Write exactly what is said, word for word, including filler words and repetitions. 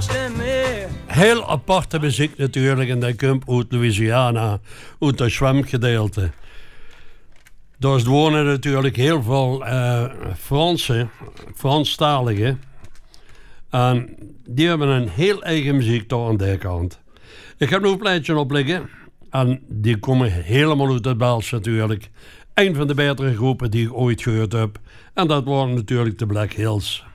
Heel aparte muziek natuurlijk en dat komt uit Louisiana, uit het zwemgedeelte. Daar wonen natuurlijk heel veel uh, Fransen, Franstaligen. En die hebben een heel eigen muziek daar aan de kant. Ik heb nu een plaatje op liggen. En die komen helemaal uit het Belgisch natuurlijk. Een van de betere groepen die ik ooit gehoord heb. En dat waren natuurlijk de Black Hills.